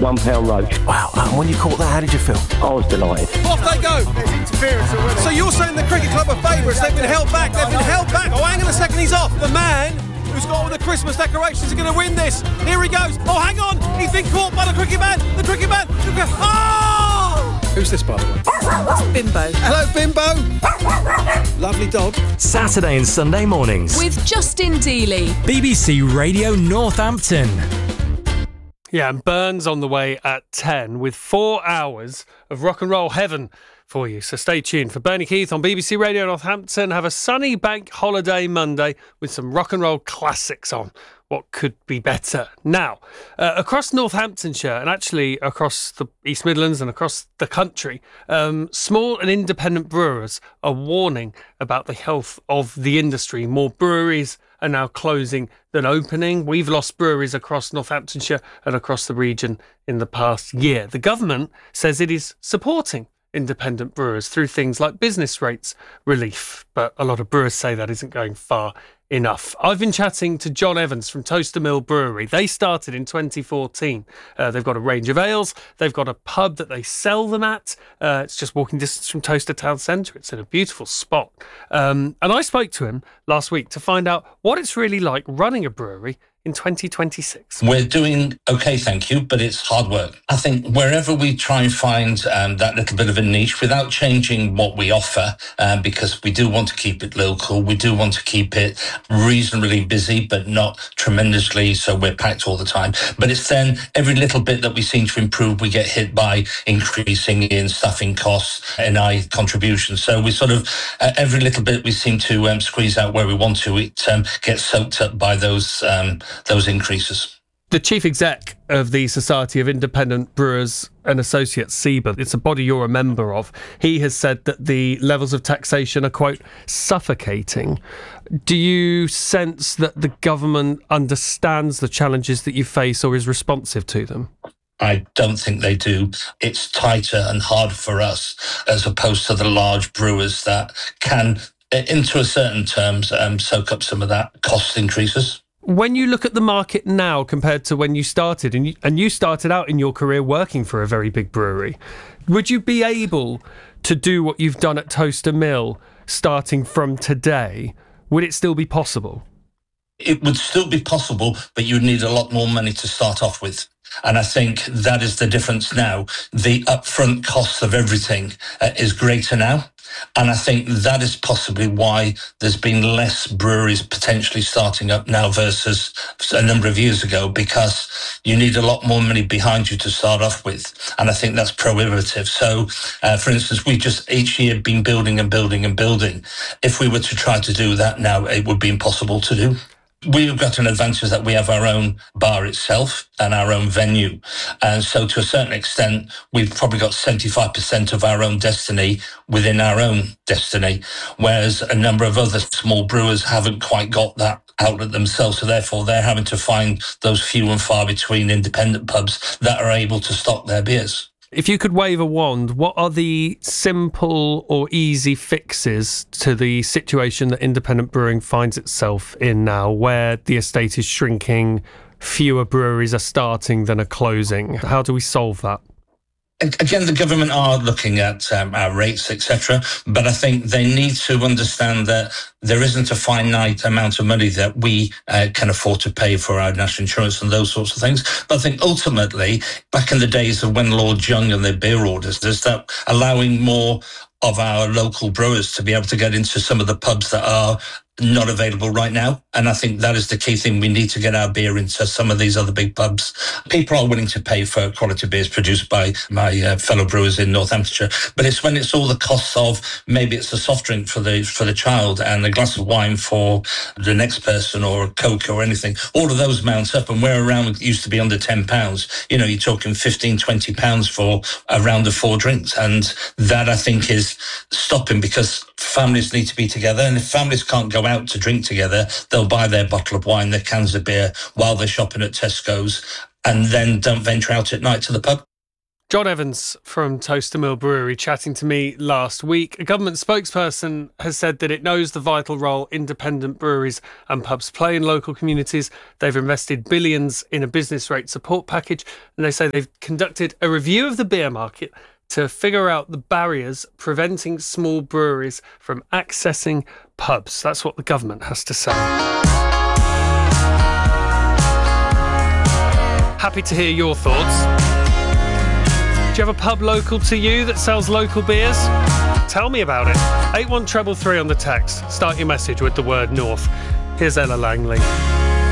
£1 roach. Wow, and when you caught that, how did you feel? I was delighted. Off they go! There's interference already. So you're saying the Cricket Club are favourites? They've been held back. Oh, hang on a second, he's off. The man who's got all the Christmas decorations is going to win this. Here he goes. Oh, hang on. He's been caught by the cricket man. Oh! Who's this, by the way? Bimbo. Hello, Bimbo. Lovely dog. Saturday and Sunday mornings. With Justin Dealey. BBC Radio Northampton. Yeah, and Burns on the way at 10 with 4 hours of rock and roll heaven for you. So stay tuned for Bernie Keith on BBC Radio Northampton. Have a sunny bank holiday Monday with some rock and roll classics on. What could be better? Now, across Northamptonshire and actually across the East Midlands and across the country, small and independent brewers are warning about the health of the industry. More breweries are now closing than opening. We've lost breweries across Northamptonshire and across the region in the past year. The government says it is supporting independent brewers through things like business rates relief, but a lot of brewers say that isn't going far enough. I've been chatting to John Evans from Toaster Mill Brewery. They started in 2014. They've got a range of ales. They've got a pub that they sell them at. It's just walking distance from Toaster Town Centre. It's in a beautiful spot. And I spoke to him last week to find out what it's really like running a brewery in 2026. We're doing okay, thank you, but it's hard work. I think wherever we try and find that little bit of a niche without changing what we offer, because we do want to keep it local, we do want to keep it reasonably busy, but not tremendously, so we're packed all the time. But it's then every little bit that we seem to improve, we get hit by increasing in staffing costs, NI contributions. So we sort of, every little bit we seem to squeeze out where we want to, it gets soaked up by those increases. The chief exec of the Society of Independent Brewers and Associates, SIBA, it's a body you're a member of. He has said that the levels of taxation are, quote, suffocating. Do you sense that the government understands the challenges that you face or is responsive to them? I don't think they do. It's tighter and harder for us as opposed to the large brewers that can, into a certain terms, soak up some of that cost increases. When you look at the market now compared to when you started, and you started out in your career working for a very big brewery, would you be able to do what you've done at Toaster Mill starting from today? Would it still be possible? It would still be possible, but you'd need a lot more money to start off with. And I think that is the difference now. The upfront cost of everything is greater now. And I think that is possibly why there's been less breweries potentially starting up now versus a number of years ago, because you need a lot more money behind you to start off with. And I think that's prohibitive. So, for instance, we just each year been building and building and building. If we were to try to do that now, it would be impossible to do. We've got an advantage that we have our own bar itself and our own venue. And so to a certain extent, we've probably got 75% of our own destiny within our own destiny, whereas a number of other small brewers haven't quite got that outlet themselves. So therefore, they're having to find those few and far between independent pubs that are able to stock their beers. If you could wave a wand, what are the simple or easy fixes to the situation that independent brewing finds itself in now, where the estate is shrinking, fewer breweries are starting than are closing? How do we solve that? Again, the government are looking at our rates, etc. But I think they need to understand that there isn't a finite amount of money that we can afford to pay for our national insurance and those sorts of things. But I think ultimately, back in the days of when Lord Young and their beer orders, there's that allowing more of our local brewers to be able to get into some of the pubs that are not available right now. And I think that is the key thing. We need to get our beer into some of these other big pubs. People are willing to pay for quality beers produced by my fellow brewers in Northamptonshire. But it's when it's all the costs of, maybe it's a soft drink for the child and a glass of wine for the next person, or a Coke or anything. All of those mount up, and where around used to be under £10, you know, you're talking £15, £20 for a round of 4 drinks. And that, I think, is stopping, because families need to be together. And if families can't go out to drink together, they'll buy their bottle of wine, their cans of beer while they're shopping at Tesco's, and then don't venture out at night to the pub. John Evans from Toaster Mill Brewery chatting to me last week. A government spokesperson has said that it knows the vital role independent breweries and pubs play in local communities. They've invested billions in a business rate support package, and they say they've conducted a review of the beer market to figure out the barriers preventing small breweries from accessing pubs. That's what the government has to say. Happy to hear your thoughts. Do you have a pub local to you that sells local beers? Tell me about it. 81333 on the text. Start your message with the word North. Here's Ella Langley.